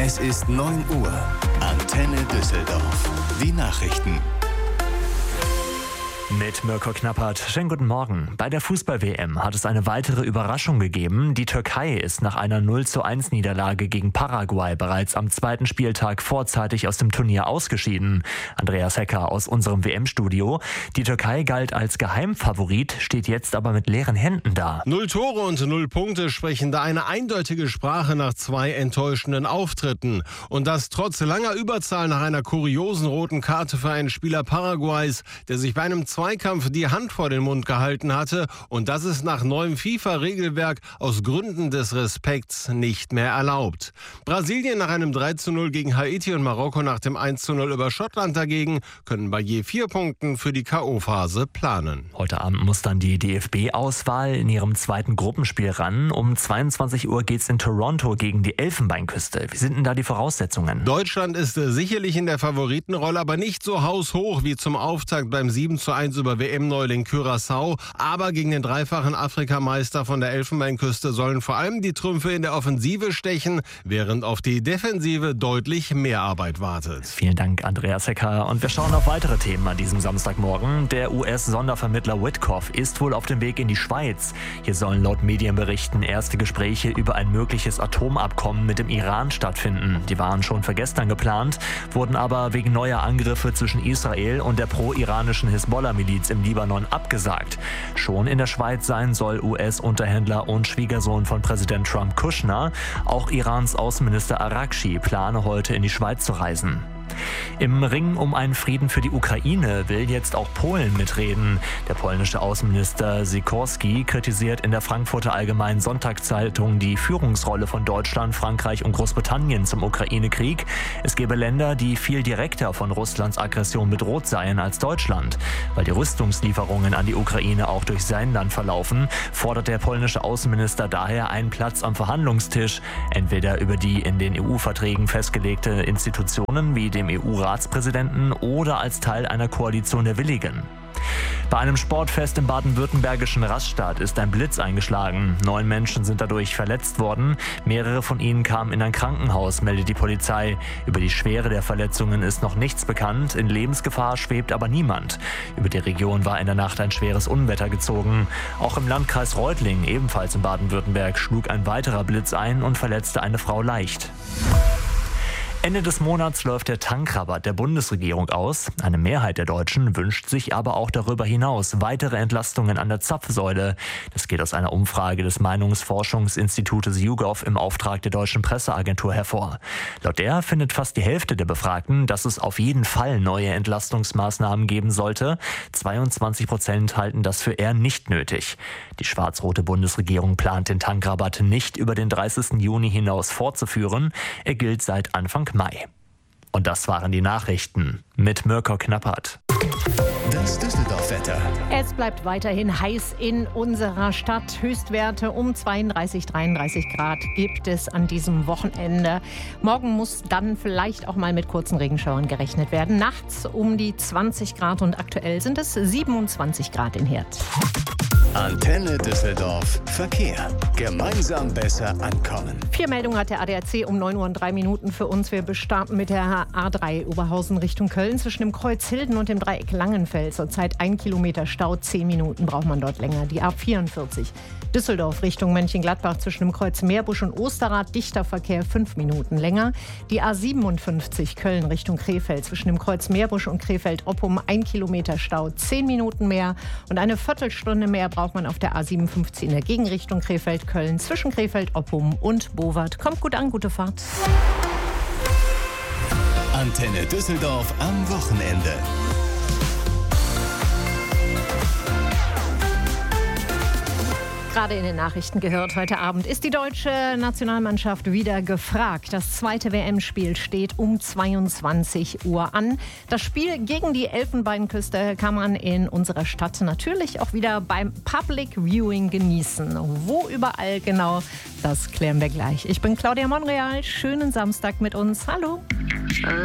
Es ist 9 Uhr. Antenne Düsseldorf. Die Nachrichten. Mit Mirko Knappert. Schönen guten Morgen. Bei der Fußball-WM hat es eine weitere Überraschung gegeben. Die Türkei ist nach einer 0:1 Niederlage gegen Paraguay bereits am zweiten Spieltag vorzeitig aus dem Turnier ausgeschieden. Andreas Hecker aus unserem WM-Studio. Die Türkei galt als Geheimfavorit, steht jetzt aber mit leeren Händen da. 0 Tore und 0 Punkte sprechen da eine eindeutige Sprache nach 2 enttäuschenden Auftritten. Und das trotz langer Überzahl nach einer kuriosen roten Karte für einen Spieler Paraguays, der sich bei einem Zweikampf die Hand vor den Mund gehalten hatte, und das ist nach neuem FIFA-Regelwerk aus Gründen des Respekts nicht mehr erlaubt. Brasilien nach einem 3:0 gegen Haiti und Marokko nach dem 1:0 über Schottland dagegen können bei je 4 Punkten für die K.O.-Phase planen. Heute Abend muss dann die DFB-Auswahl in ihrem zweiten Gruppenspiel ran. Um 22 Uhr geht's in Toronto gegen die Elfenbeinküste. Wie sind denn da die Voraussetzungen? Deutschland ist sicherlich in der Favoritenrolle, aber nicht so haushoch wie zum Auftakt beim 7:1 über WM-Neuling Curaçao. Aber gegen den dreifachen Afrikameister von der Elfenbeinküste sollen vor allem die Trümpfe in der Offensive stechen, während auf die Defensive deutlich mehr Arbeit wartet. Vielen Dank, Andreas Hecker. Und wir schauen auf weitere Themen an diesem Samstagmorgen. Der US-Sondervermittler Witkoff ist wohl auf dem Weg in die Schweiz. Hier sollen laut Medienberichten erste Gespräche über ein mögliches Atomabkommen mit dem Iran stattfinden. Die waren schon für gestern geplant, wurden aber wegen neuer Angriffe zwischen Israel und der pro-iranischen Hisbollah-Miliz im Libanon abgesagt. Schon in der Schweiz sein soll US-Unterhändler und Schwiegersohn von Präsident Trump Kushner. Auch Irans Außenminister Arakchi plane heute in die Schweiz zu reisen. Im Ring um einen Frieden für die Ukraine will jetzt auch Polen mitreden. Der polnische Außenminister Sikorski kritisiert in der Frankfurter Allgemeinen Sonntagszeitung die Führungsrolle von Deutschland, Frankreich und Großbritannien zum Ukraine-Krieg. Es gebe Länder, die viel direkter von Russlands Aggression bedroht seien als Deutschland. Weil die Rüstungslieferungen an die Ukraine auch durch sein Land verlaufen, fordert der polnische Außenminister daher einen Platz am Verhandlungstisch, entweder über die in den EU-Verträgen festgelegte Institutionen wie dem EU-Ratspräsidenten oder als Teil einer Koalition der Willigen. Bei einem Sportfest im baden-württembergischen Rastatt ist ein Blitz eingeschlagen. 9 Menschen sind dadurch verletzt worden. Mehrere von ihnen kamen in ein Krankenhaus, meldet die Polizei. Über die Schwere der Verletzungen ist noch nichts bekannt. In Lebensgefahr schwebt aber niemand. Über die Region war in der Nacht ein schweres Unwetter gezogen. Auch im Landkreis Reutlingen, ebenfalls in Baden-Württemberg, schlug ein weiterer Blitz ein und verletzte eine Frau leicht. Ende des Monats läuft der Tankrabatt der Bundesregierung aus. Eine Mehrheit der Deutschen wünscht sich aber auch darüber hinaus weitere Entlastungen an der Zapfsäule. Das geht aus einer Umfrage des Meinungsforschungsinstitutes YouGov im Auftrag der Deutschen Presseagentur hervor. Laut der findet fast die Hälfte der Befragten, dass es auf jeden Fall neue Entlastungsmaßnahmen geben sollte. 22% halten das für eher nicht nötig. Die schwarz-rote Bundesregierung plant den Tankrabatt nicht über den 30. Juni hinaus fortzuführen. Er gilt seit Anfang Mai. Und das waren die Nachrichten mit Mirko Knappert. Das Düsseldorf-Wetter. Es bleibt weiterhin heiß in unserer Stadt. Höchstwerte um 32, 33 Grad gibt es an diesem Wochenende. Morgen muss dann vielleicht auch mal mit kurzen Regenschauern gerechnet werden. Nachts um die 20 Grad und aktuell sind es 27 Grad in Herd. Antenne Düsseldorf. Verkehr. Gemeinsam besser ankommen. 4 Meldungen hat der ADAC um 9 Uhr und 3 Minuten für uns. Wir starten mit der A3 Oberhausen Richtung Köln zwischen dem Kreuz Hilden und dem Dreieck Langenfeld. Zurzeit 1 Kilometer Stau, 10 Minuten braucht man dort länger. Die A44 Düsseldorf Richtung Mönchengladbach zwischen dem Kreuz Meerbusch und Osterrad, dichter Verkehr, 5 Minuten länger. Die A57 Köln Richtung Krefeld zwischen dem Kreuz Meerbusch und Krefeld-Oppum, 1 Kilometer Stau, 10 Minuten mehr. Und eine Viertelstunde mehr braucht man auf der A57 in der Gegenrichtung Krefeld-Köln zwischen Krefeld-Oppum und Bowart. Kommt gut an, gute Fahrt. Antenne Düsseldorf am Wochenende. Gerade in den Nachrichten gehört, heute Abend ist die deutsche Nationalmannschaft wieder gefragt. Das zweite WM-Spiel steht um 22 Uhr an. Das Spiel gegen die Elfenbeinküste kann man in unserer Stadt natürlich auch wieder beim Public Viewing genießen. Wo überall genau, das klären wir gleich. Ich bin Claudia Monreal. Schönen Samstag mit uns. Hallo.